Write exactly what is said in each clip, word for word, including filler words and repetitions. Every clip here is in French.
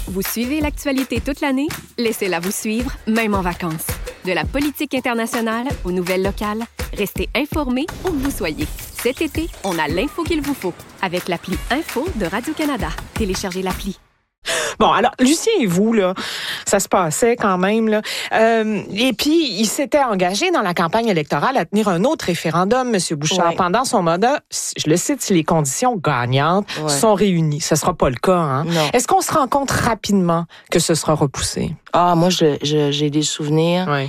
Vous suivez l'actualité toute l'année? Laissez-la vous suivre, même en vacances. De la politique internationale aux nouvelles locales, restez informés où que vous soyez. Cet été, on a l'info qu'il vous faut avec l'appli Info de Radio-Canada. Téléchargez l'appli. Bon, alors, Lucien et vous, là, ça se passait quand même, là. Euh, et puis, il s'était engagé dans la campagne électorale à tenir un autre référendum, M. Bouchard. Ouais. Pendant son mandat, je le cite, si les conditions gagnantes ouais. sont réunies. Ce ne sera pas le cas, hein? Non. Est-ce qu'on se rend compte rapidement que ce sera repoussé? Ah, moi, je, je, j'ai des souvenirs. Ouais.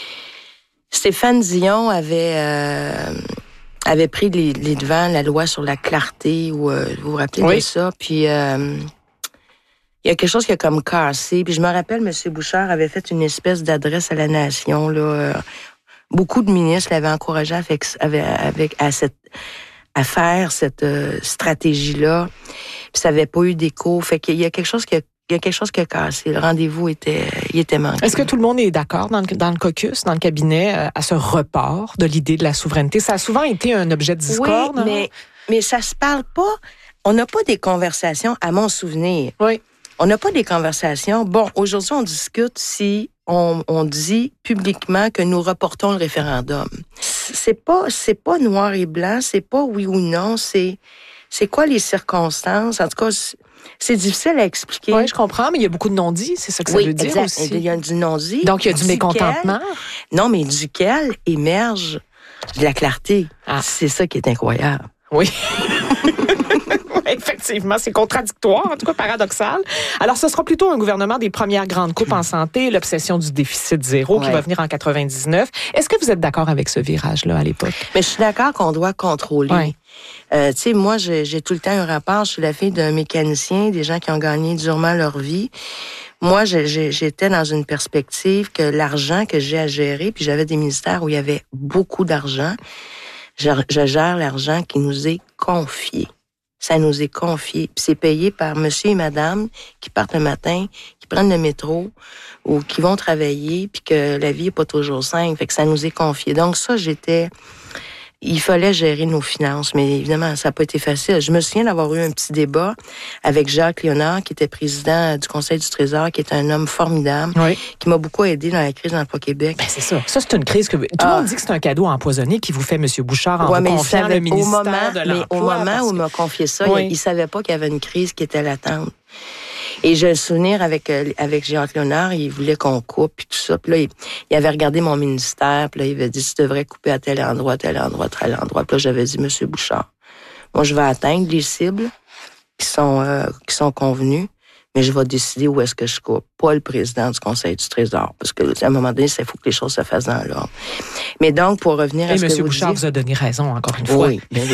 Stéphane Dion avait... Euh... avait pris les, les devants, la loi sur la clarté, ou euh, vous vous rappelez oui. de ça, puis euh, il y a quelque chose qui a comme cassé, puis je me rappelle, M. Bouchard avait fait une espèce d'adresse à la nation, là, euh, beaucoup de ministres l'avaient encouragé avec, avec, avec, à, cette, à faire cette euh, stratégie-là, puis ça n'avait pas eu d'écho, fait qu'il y a quelque chose qui a Il y a quelque chose qui a cassé. Le rendez-vous était, il était manqué. Est-ce que tout le monde est d'accord dans le, dans le caucus, dans le cabinet, euh, à ce report de l'idée de la souveraineté? Ça a souvent été un objet de discorde. Oui, mais, mais ça se parle pas. On n'a pas des conversations, à mon souvenir. Oui. On n'a pas des conversations. Bon, aujourd'hui, on discute si on, on dit publiquement que nous reportons le référendum. C'est pas, c'est pas noir et blanc, c'est pas oui ou non, c'est, c'est quoi les circonstances? En tout cas, c'est difficile à expliquer. Oui, je comprends, mais il y a beaucoup de non-dits, c'est ça que ça oui, veut dire exact. aussi. Il y a du non-dit. Donc, il y a du mécontentement. Non, mais duquel émerge de la clarté. Ah. C'est ça qui est incroyable. Oui. Effectivement, c'est contradictoire, en tout cas paradoxal. Alors, ce sera plutôt un gouvernement des premières grandes coupes en santé, l'obsession du déficit zéro ouais. qui va venir en quatre-vingt-dix-neuf. Est-ce que vous êtes d'accord avec ce virage-là à l'époque? Mais je suis d'accord qu'on doit contrôler. Ouais. Euh, tu sais, moi, j'ai, j'ai tout le temps un rapport. Je suis la fille d'un mécanicien, des gens qui ont gagné durement leur vie. Moi, j'ai, j'ai, j'étais dans une perspective que l'argent que j'ai à gérer, puis j'avais des ministères où il y avait beaucoup d'argent, je, je gère l'argent qui nous est confié. Ça nous est confié. Puis c'est payé par monsieur et madame qui partent le matin, qui prennent le métro ou qui vont travailler, puis que la vie est pas toujours simple. Fait que ça nous est confié. Donc ça, j'étais... Il fallait gérer nos finances, mais évidemment, ça n'a pas été facile. Je me souviens d'avoir eu un petit débat avec Jacques Léonard, qui était président du Conseil du Trésor, qui est un homme formidable, oui. qui m'a beaucoup aidé dans la crise d'Emploi Québec. Ben c'est ça. Ça, c'est une crise que... Tout ah. le monde dit que c'est un cadeau empoisonné qui vous fait M. Bouchard en ouais, vous confiant le ministère au moment, de l'Emploi. Mais au moment où il m'a confié ça, oui. il ne savait pas qu'il y avait une crise qui était latente. Et j'ai un souvenir avec euh, avec Jacques Léonard, il voulait qu'on coupe puis tout ça. Puis là, il, il avait regardé mon ministère, puis là, il avait dit, tu devrais couper à tel endroit, tel endroit, tel endroit. Puis là, j'avais dit, Monsieur Bouchard, moi, je vais atteindre les cibles qui sont euh, qui sont convenues, mais je vais décider où est-ce que je coupe. Pas le président du Conseil du Trésor, parce que à un moment donné, il faut que les choses se fassent dans l'ordre. Mais donc, pour revenir à Et ce M. que vous Bouchard dites, vous a donné raison, encore une fois. Oui, ben oui.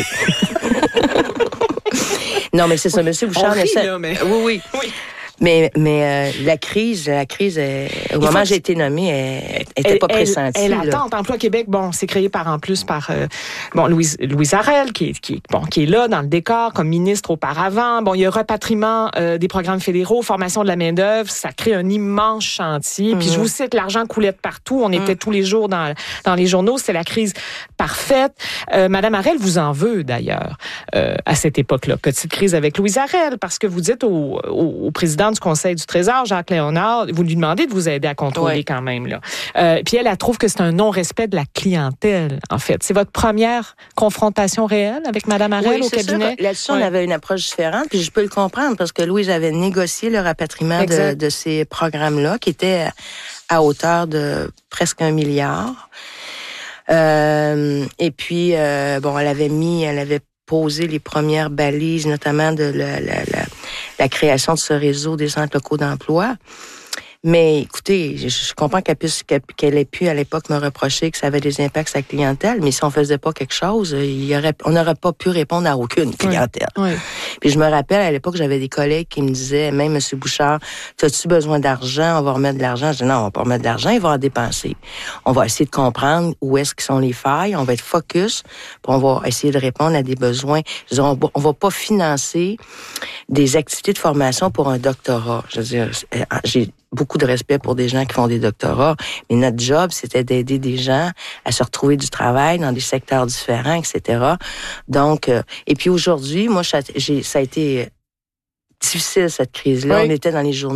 Non, mais c'est ça, M. Bouchard... On rit, ça... là, mais... Oui, oui. oui. Mais, mais euh, la crise, la crise, elle, au moment où j'ai été nommée, elle n'était pas pressentie. Elle, elle attend. Emploi Québec, bon, c'est créé par en plus par euh, bon Louise Louise Arel qui est qui bon qui est là dans le décor comme ministre auparavant. Bon, il y a repatriement euh, des programmes fédéraux, formation de la main d'œuvre, ça crée un immense chantier. Puis mm-hmm. je vous cite, l'argent coulait de partout. On était mm. tous les jours dans dans les journaux. C'est la crise parfaite. Euh, Madame Arel vous en veut d'ailleurs euh, à cette époque-là. Petite crise avec Louise Arel parce que vous dites au, au, au président du Conseil du Trésor, Jacques Léonard, vous lui demandez de vous aider à contrôler ouais. quand même. Là. Euh, puis elle, elle trouve que c'est un non-respect de la clientèle, en fait. C'est votre première confrontation réelle avec Mme Arel oui, au cabinet? Sûr. Là-dessus, ouais. on avait une approche différente, puis je peux le comprendre, parce que Louise avait négocié le rapatriement de, de ces programmes-là, qui étaient à hauteur de presque un milliard. Euh, et puis, euh, bon, elle avait mis, elle avait posé les premières balises, notamment de la, la, la, la création de ce réseau des centres locaux d'emploi. Mais écoutez, je, je comprends qu'elle puisse, qu'elle ait pu à l'époque me reprocher que ça avait des impacts sur la clientèle, mais si on faisait pas quelque chose, il y aurait, on n'aurait pas pu répondre à aucune clientèle. Oui. Oui. Puis je me rappelle, à l'époque, j'avais des collègues qui me disaient, même M. Bouchard, as-tu besoin d'argent? On va remettre de l'argent. Je dis non, on va pas remettre de l'argent, il va en dépenser. On va essayer de comprendre où est-ce qu'ils sont les failles, on va être focus, puis on va essayer de répondre à des besoins. Je dis, on, on va pas financer des activités de formation pour un doctorat. Je veux dire, j'ai beaucoup de respect pour des gens qui font des doctorats, mais notre job, c'était d'aider des gens à se retrouver du travail dans des secteurs différents, et cetera. Donc, euh, et puis aujourd'hui, moi, j'ai, ça a été difficile, cette crise-là. Oui. On était dans les journaux.